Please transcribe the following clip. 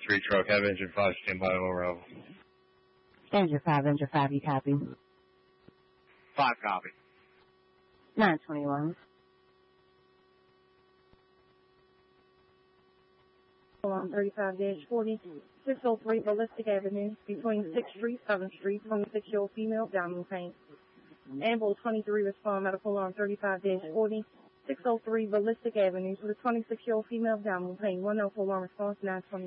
3 truck, have engine 5 stand by on arrival. Engine 5, you copy. 5 copy. 921. On 35-40, 603 Ballistic Avenue, between 6th Street, 7th Street, 26-year-old female, down pain. Ambul 23 respond medical on 35-40, 603 Ballistic Avenue, with a 26-year-old female, down pain. 104 response, 920.